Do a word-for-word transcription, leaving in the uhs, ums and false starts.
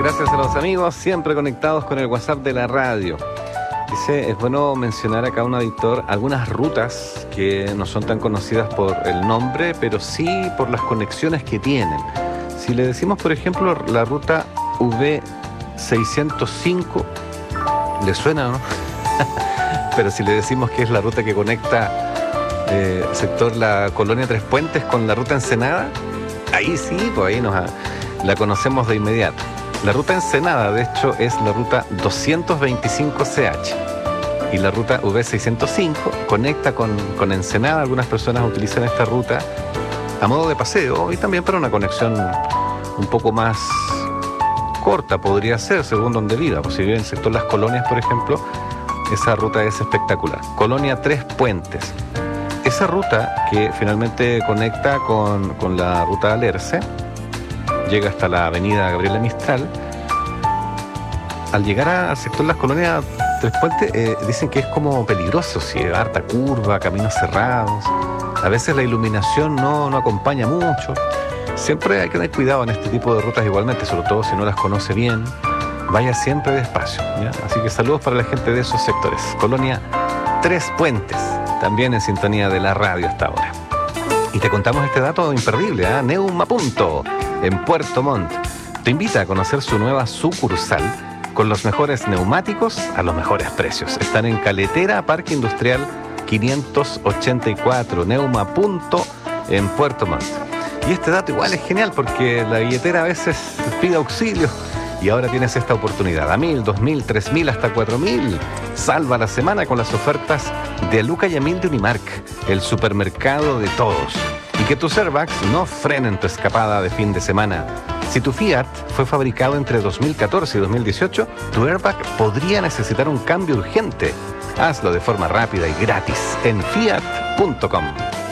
gracias a los amigos siempre conectados con el WhatsApp de la radio. Dice, es bueno mencionar acá un auditor algunas rutas que no son tan conocidas por el nombre, pero sí por las conexiones que tienen. Si le decimos, por ejemplo, la ruta V seiscientos cinco, ¿le suena, no? Pero si le decimos que es la ruta que conecta eh, sector la Colonia Tres Puentes con la ruta Ensenada, ahí sí, pues ahí nos ha, la conocemos de inmediato. La ruta Ensenada, de hecho, es la ruta doscientos veinticinco C H. Y la ruta V seiscientos cinco conecta con, con Ensenada. Algunas personas utilizan esta ruta a modo de paseo y también para una conexión un poco más corta, podría ser, según donde viva. Pues si vive en el sector Las Colonias, por ejemplo, esa ruta es espectacular. Colonia Tres Puentes. Esa ruta que finalmente conecta con, con la ruta Alerce, llega hasta la avenida Gabriela Mistral. Al llegar al sector Las Colonias Tres Puentes, eh, dicen que es como peligroso, si hay harta curva, caminos cerrados. A veces la iluminación no, no acompaña mucho. Siempre hay que tener cuidado en este tipo de rutas igualmente, sobre todo si no las conoce bien. Vaya siempre despacio, ¿ya? Así que saludos para la gente de esos sectores. Colonia Tres Puentes, también en sintonía de la radio hasta ahora. Y te contamos este dato imperdible, ¿eh? Neuma Punto, en Puerto Montt, te invita a conocer su nueva sucursal con los mejores neumáticos a los mejores precios. Están en Caletera, Parque Industrial quinientos ochenta y cuatro, Neuma Punto, en Puerto Montt. Y este dato igual es genial porque la billetera a veces pide auxilio y ahora tienes esta oportunidad. A mil, dos mil, tres mil, hasta cuatro mil. Salva la semana con las ofertas de Luca y Emil de Unimark, el supermercado de todos. Y que tus airbags no frenen tu escapada de fin de semana. Si tu Fiat fue fabricado entre dos mil catorce y dos mil dieciocho, tu airbag podría necesitar un cambio urgente. Hazlo de forma rápida y gratis en fiat punto com.